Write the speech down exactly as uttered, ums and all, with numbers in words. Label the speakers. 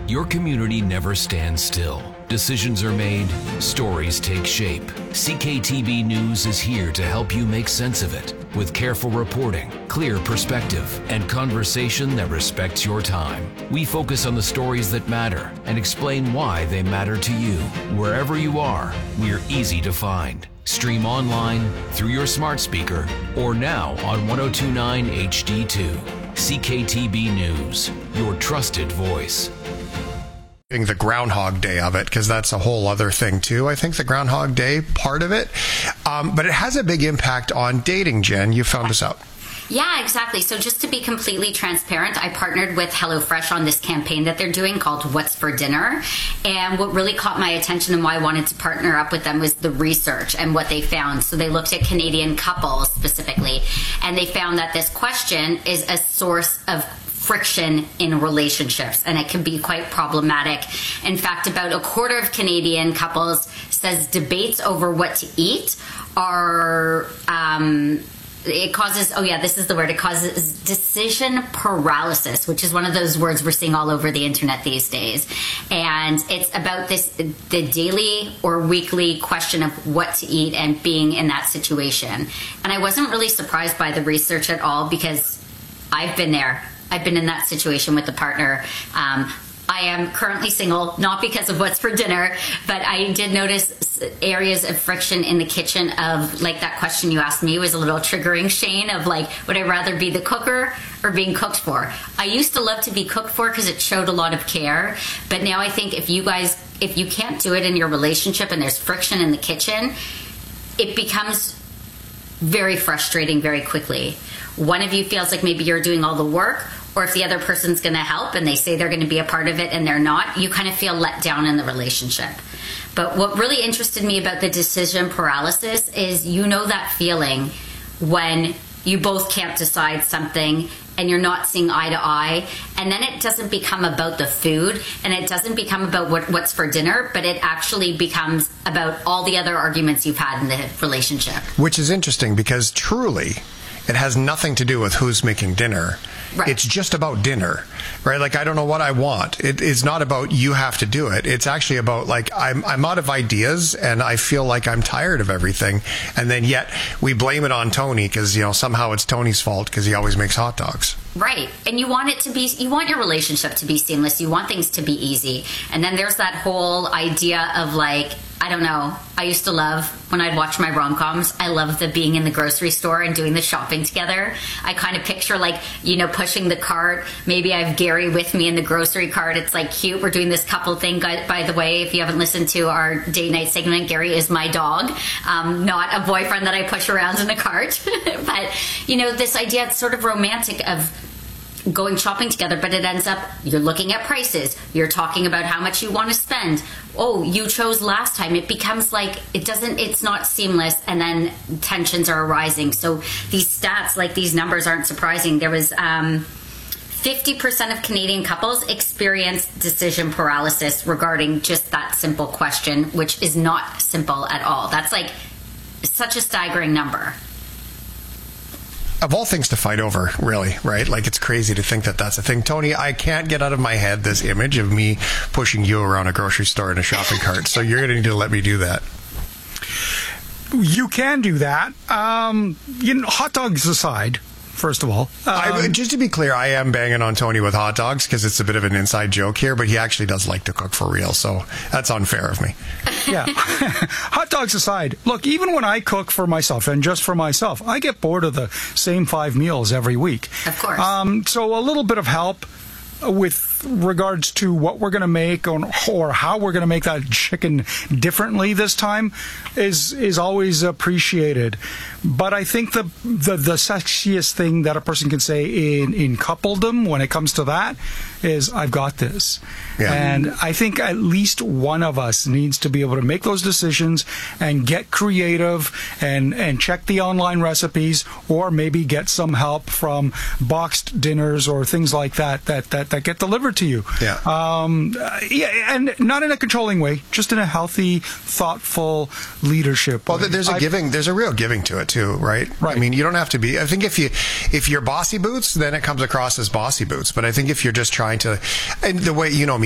Speaker 1: Your community never stands still. Decisions are made, stories take shape. C K T B News is here to help you make sense of it with careful reporting, clear perspective, and conversation that respects your time. We focus on the stories that matter and explain why they matter to you. Wherever you are, we're easy to find. Stream online, through your smart speaker, or now on one oh two point nine H D two. C K T B News, your trusted voice.
Speaker 2: The Groundhog Day of it, because that's a whole other thing too. I think the Groundhog Day part of it, um, but it has a big impact on dating. Jen, you found this out.
Speaker 3: Yeah, exactly. So just to be completely transparent, I partnered with HelloFresh on this campaign that they're doing called What's for Dinner. And what really caught my attention and why I wanted to partner up with them was the research and what they found. So they looked at Canadian couples specifically, and they found that this question is a source of friction in relationships, and it can be quite problematic. In fact, about a quarter of Canadian couples says debates over what to eat are um, it causes, oh yeah, this is the word, it causes decision paralysis, which is one of those words we're seeing all over the internet these days. And it's about this, the daily or weekly question of what to eat and being in that situation. And I wasn't really surprised by the research at all, because I've been there. I've been in that situation with a partner. Um, I am currently single, not because of What's for Dinner, but I did notice areas of friction in the kitchen of, like, that question you asked me was a little triggering, Shane, of like, would I rather be the cooker or being cooked for? I used to love to be cooked for because it showed a lot of care, but now I think if you guys, if you can't do it in your relationship and there's friction in the kitchen, it becomes very frustrating very quickly. One of you feels like maybe you're doing all the work, or if the other person's going to help and they say they're going to be a part of it and they're not, you kind of feel let down in the relationship. But what really interested me about the decision paralysis is, you know, that feeling when you both can't decide something and you're not seeing eye to eye, and then it doesn't become about the food and it doesn't become about what, what's for dinner, but it actually becomes about all the other arguments you've had in the relationship.
Speaker 2: Which is interesting, because truly it has nothing to do with who's making dinner. Right. It's just about dinner, right? Like, I don't know what I want. It, it's not about you have to do it. It's actually about, like, I'm I'm out of ideas and I feel like I'm tired of everything. And then yet we blame it on Tony because, you know, somehow it's Tony's fault because he always makes hot dogs.
Speaker 3: Right. And you want it to be, you want your relationship to be seamless. You want things to be easy. And then there's that whole idea of, like, I don't know, I used to love, when I'd watch my rom-coms, I love the being in the grocery store and doing the shopping together. I kind of picture, like, you know, pushing the cart. Maybe I have Gary with me in the grocery cart. It's, like, cute. We're doing this couple thing. By the way, if you haven't listened to our date night segment, Gary is my dog, um, not a boyfriend that I push around in a cart. But, you know, this idea, it's sort of romantic of going shopping together, but it ends up, you're looking at prices, you're talking about how much you want to spend. Oh, you chose last time. It becomes like, it doesn't, it's not seamless, and then tensions are arising. So these stats, like these numbers, aren't surprising. There was um, fifty percent of Canadian couples experience decision paralysis regarding just that simple question, which is not simple at all. That's like such a staggering number.
Speaker 2: Of all things to fight over, really, right? Like, it's crazy to think that that's a thing. Tony, I can't get out of my head this image of me pushing you around a grocery store in a shopping cart, so you're going to need to let me do that.
Speaker 4: You can do that. Um, you know, hot dogs aside, first of all. Um,
Speaker 2: I, just to be clear, I am banging on Tony with hot dogs because it's a bit of an inside joke here, but he actually does like to cook for real, so that's unfair of me.
Speaker 4: Yeah. Hot dogs aside, look, even when I cook for myself and just for myself, I get bored of the same five meals every week.
Speaker 3: Of course.
Speaker 4: Um, so a little bit of help with regards to what we're going to make or, or how we're going to make that chicken differently this time is is always appreciated. But I think the, the the sexiest thing that a person can say in in coupledom when it comes to that is, I've got this. Yeah. And I think at least one of us needs to be able to make those decisions and get creative and and check the online recipes, or maybe get some help from boxed dinners or things like that that that, that get delivered to you.
Speaker 2: Yeah.
Speaker 4: Um, yeah, and not in a controlling way, just in a healthy, thoughtful leadership
Speaker 2: well,
Speaker 4: way.
Speaker 2: there's a
Speaker 4: I,
Speaker 2: giving, there's a real giving to it too, right?
Speaker 4: Right.
Speaker 2: I mean, you don't have to be, I think if you, if you're bossy boots, then it comes across as bossy boots. But I think if you're just trying to, and the way, you know me,